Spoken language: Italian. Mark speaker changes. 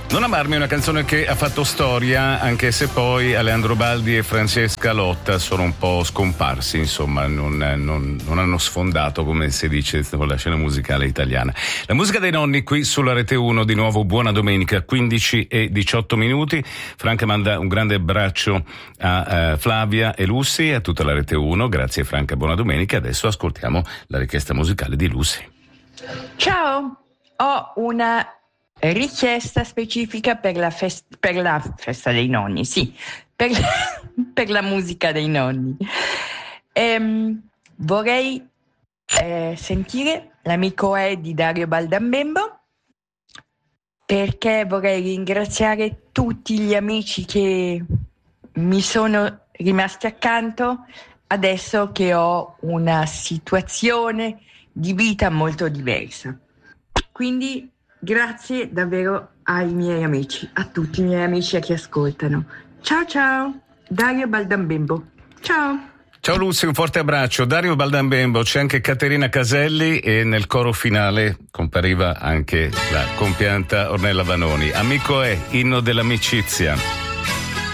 Speaker 1: Non amarmi è una canzone che ha fatto storia, anche se poi Aleandro Baldi e Francesca Lotta sono un po' scomparsi, insomma, non hanno sfondato, come si dice, con la scena musicale italiana. La musica dei nonni qui sulla Rete 1, di nuovo buona domenica, 15:18. Franca manda un grande abbraccio a Flavia e Lucy e a tutta la Rete 1. Grazie Franca, buona domenica. Adesso ascoltiamo la richiesta musicale di Lucy.
Speaker 2: Ciao, ho una richiesta specifica per la festa dei nonni, sì, per la musica dei nonni. Vorrei sentire L'amico è di Dario Baldambembo, perché vorrei ringraziare tutti gli amici che mi sono rimasti accanto adesso che ho una situazione di vita molto diversa. Quindi grazie davvero ai miei amici, a tutti i miei amici che ascoltano. Ciao ciao, Dario Baldambembo. Ciao.
Speaker 1: Ciao Lucy, un forte abbraccio. Dario Baldambembo, c'è anche Caterina Caselli e nel coro finale compariva anche la compianta Ornella Vanoni. Amico è, inno dell'amicizia.